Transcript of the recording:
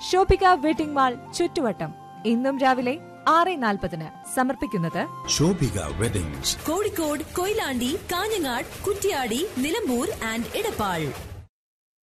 Shobhika wedding mall ചുറ്റുവട്ടം. ഇന്നും രാവിലെ 6:40 സമർപ്പിക്കുന്നത് ശോഭിക വെഡിങ്സ്, കോഴിക്കോട്, കൊയിലാണ്ടി, കാഞ്ഞങ്ങാട്, കുറ്റ്യാടി, നിലമ്പൂർ ആൻഡ് ഇടപ്പാൾ.